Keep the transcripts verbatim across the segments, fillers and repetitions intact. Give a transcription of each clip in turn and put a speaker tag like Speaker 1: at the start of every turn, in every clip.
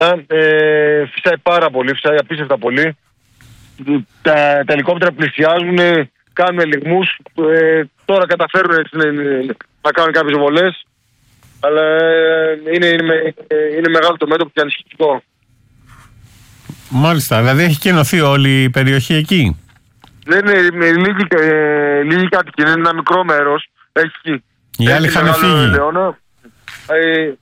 Speaker 1: Ε, φυσάει πάρα πολύ, φυσάει απίστευτα πολύ. Τα, τα ελικόπτερα πλησιάζουν, κάνουν ελιγμούς. Ε, τώρα καταφέρουν έτσι, να κάνουν κάποιες βολές. Αλλά είναι, είναι, είναι μεγάλο το μέτωπο και ανησυχητικό.
Speaker 2: Μάλιστα, δηλαδή έχει κενωθεί όλη η περιοχή εκεί.
Speaker 1: Δεν είναι λίγοι, ε, λίγοι κάτοικοι, είναι ένα μικρό μέρος. Έχει,
Speaker 2: οι άλλοι είχαν φύγει.
Speaker 1: Λεώνα, ε,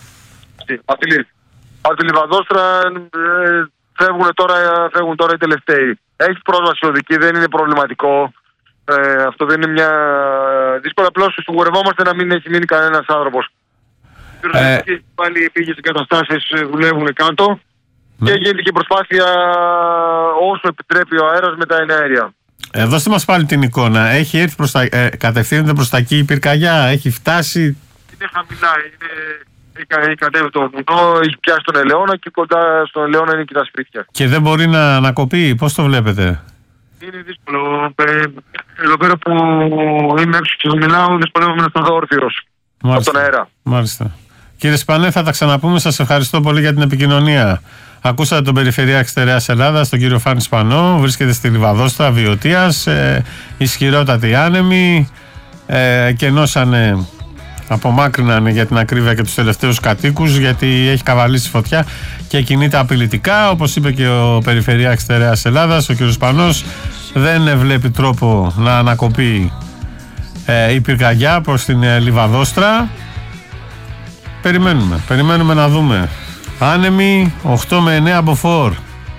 Speaker 1: από τη Λιβαδόστρα ε, φεύγουν, τώρα, φεύγουν τώρα οι τελευταίοι. Έχει πρόσβαση οδική, δεν είναι προβληματικό. Ε, αυτό δεν είναι μια δύσκολη. Απλώς σιγουρευόμαστε να μην έχει μείνει κανένας άνθρωπος.
Speaker 2: Ε,
Speaker 1: πάλι πήγε σε καταστάσεις, δουλεύουν κάτω. Ναι. Και γίνεται και προσπάθεια όσο επιτρέπει ο αέρας με τα εναέρια.
Speaker 2: Ε, δώστε μας πάλι την εικόνα. Έχει έρθει προς τα, ε, κατευθύνεται προς τα εκεί η πυρκαγιά, έχει φτάσει.
Speaker 1: Είναι χαμηλά, είναι, έχει κατέβει το βουνό, έχει πιάσει τον Ελαιώνα και κοντά στον Ελαιώνα είναι και τα σπίτια.
Speaker 2: Και δεν μπορεί να ανακοπεί, πώς το βλέπετε?
Speaker 1: Είναι δύσκολο. Εδώ πέρα που είμαι έξω και μιλάω, δυσκολεύομαι να σταθώ όρθιος από τον αέρα.
Speaker 2: Μάλιστα. Κύριε Σπανέ, θα τα ξαναπούμε. Σας ευχαριστώ πολύ για την επικοινωνία. Ακούσατε τον Περιφερειάρχη Στερεάς Ελλάδας, τον κύριο Φάνη Σπανό. Βρίσκεται στη Λιβαδόστρα Βιωτίας. Ε, ισχυρότατοι άνεμοι. Ε, κενώσανε, απομάκρυνανε για την ακρίβεια και τους τελευταίους κατοίκους, γιατί έχει καβαλήσει φωτιά και κινείται απειλητικά. Όπως είπε και ο Περιφερειάρχης Στερεάς Ελλάδας, ο κύριος Σπανός, δεν βλέπει τρόπο να ανακοπεί ε, η πυρκαγιά προς την ε, Λιβαδόστρα. Περιμένουμε, περιμένουμε να δούμε. Άνεμοι οκτώ με εννέα μποφόρ.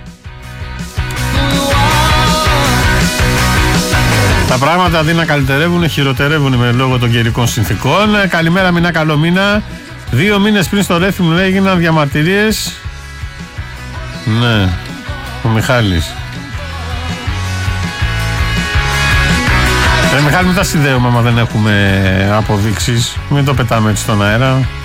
Speaker 2: Τα πράγματα αντί να καλυτερεύουν, χειροτερεύουν με λόγω των καιρικών συνθήκων. Καλημέρα, μηνά, καλό μήνα. Δύο μήνες πριν στο Ρέθυμνο έγιναν διαμαρτυρίες. Ναι, ο Μιχάλης. Ε, Μιχάλη, μην τα συνδέουμε άμα δεν έχουμε αποδείξεις. Μην το πετάμε έτσι στον αέρα.